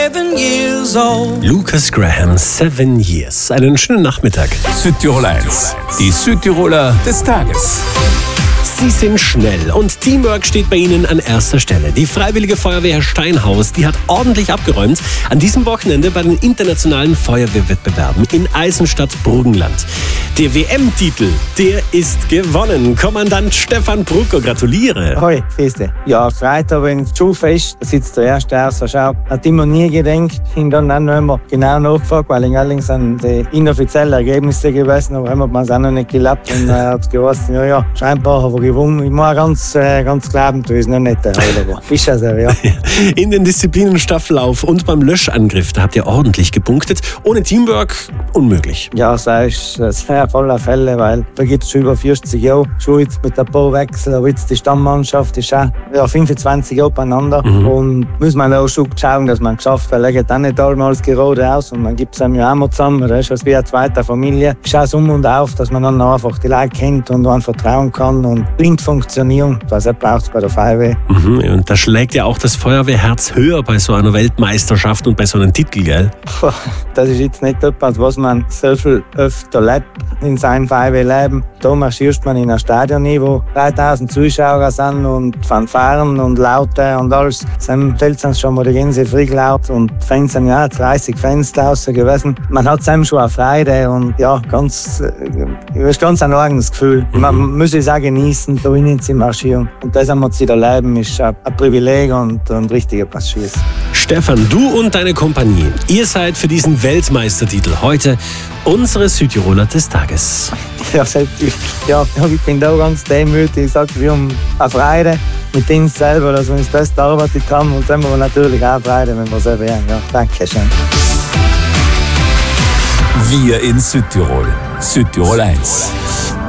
Lucas Graham, 7 Years. Einen schönen Nachmittag. Südtirol 1, die Südtiroler des Tages. Sie sind schnell und Teamwork steht bei Ihnen an erster Stelle. Die Freiwillige Feuerwehr Steinhaus, die hat ordentlich abgeräumt an diesem Wochenende bei den internationalen Feuerwehrwettbewerben in Eisenstadt-Burgenland. Der WM-Titel, der ist gewonnen. Kommandant Stefan Brucker, gratuliere. Hoi, Feste. Ja, Freitag, wenn das Schulfest, da sitzt der Erste aus der Schau. Hat immer nie gedacht, ich habe dann auch noch immer genau nachgefragt, weil allerdings sind die inoffiziellen Ergebnisse gewesen, aber haben wir es auch noch nicht geklappt. Und er hat gewusst, ja, scheinbar habe ich gewonnen. Ich muss ganz glauben, du bist noch nicht der Heil, aber ist ja so, ja. In den Disziplinen Staffellauf und beim Löschangriff, da habt ihr ordentlich gepunktet. Ohne Teamwork unmöglich. Ja, das ist ein voller Fälle, weil da gibt es schon über 40 Jahre. Schon jetzt mit ein paar Wechseln, aber jetzt die Stammmannschaft ist auch 25 Jahre beieinander. Und muss man auch schon schauen, dass man es geschafft hat. Man legt auch nicht allmals gerade aus und man gibt es einem ja auch mal zusammen. Das ist wie eine zweite Familie. Ich schaue es um und auf, dass man dann einfach die Leute kennt und an vertrauen kann und blind funktionieren. Das braucht es bei der Feuerwehr. Und da schlägt ja auch das Feuerwehrherz höher bei so einer Weltmeisterschaft und bei so einem Titel, gell? Das ist jetzt nicht etwas, was man so viel öfter lebt in seinem Feuerwehrleben. Da marschierst man in ein Stadion, wo 3000 Zuschauer sind und Fanfaren und Laute und alles. Dann fällt es schon mal die ganze Friedlaut und die Fans sind ja 30 Fans draußen gewesen. Man hat schon eine Freude und ja, ganz ein eigenes Gefühl. Man muss es auch genießen, da innen zu marschieren. Und das haben wir zu erleben, ist ein Privileg und ein richtiger Passchieß. Stefan, du und deine Kompanie, ihr seid für diesen Weltmeistertitel heute unsere Südtiroler des Tages. Ja, ich bin da ganz demütig. Ich sage, wir haben eine Freude mit uns selber, dass wir uns das gearbeitet haben. Und dann haben wir natürlich auch Freude, wenn wir es erwähnen. Ja, danke schön. Wir in Südtirol. Südtirol 1.